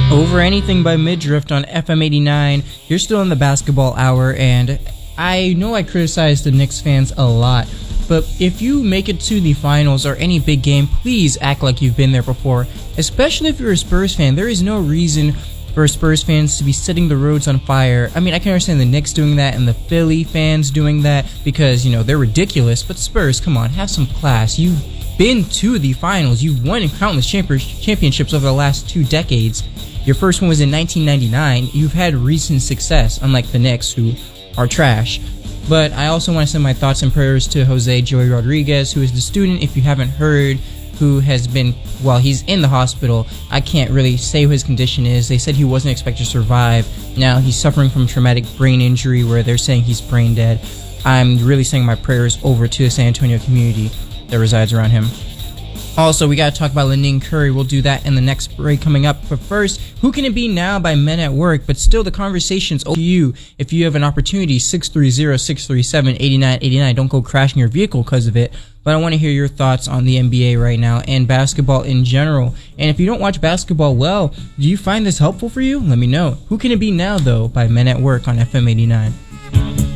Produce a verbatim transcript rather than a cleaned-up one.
Over Anything by Midriff on F M eighty-nine. You're still in the basketball hour, and I know I criticize the Knicks fans a lot, but if you make it to the finals or any big game, please act like you've been there before. Especially if you're a Spurs fan, there is no reason for Spurs fans to be setting the roads on fire. I mean, I can understand the Knicks doing that and the Philly fans doing that because, you know, they're ridiculous, but Spurs, come on, have some class. You've been to the finals. You've won countless championships over the last two decades. Your first one was in nineteen ninety-nine. You've had recent success, unlike the Knicks, who are trash. But I also want to send my thoughts and prayers to Jose Joey Rodriguez, who is the student, if you haven't heard, who has been, well, he's in the hospital. I can't really say what his condition is. They said he wasn't expected to survive. Now he's suffering from traumatic brain injury where they're saying he's brain dead. I'm really sending my prayers over to the San Antonio community that resides around him. Also, we got to talk about Lending Curry. We'll do that in the next break coming up. But first, Who Can It Be Now by Men at Work? But still, the conversation's over to you. If you have an opportunity, six three zero, six three seven, eight nine eight nine. Don't go crashing your vehicle because of it. But I want to hear your thoughts on the N B A right now and basketball in general. And if you don't watch basketball well, do you find this helpful for you? Let me know. Who Can It Be Now, though, by Men at Work on F M eighty-nine.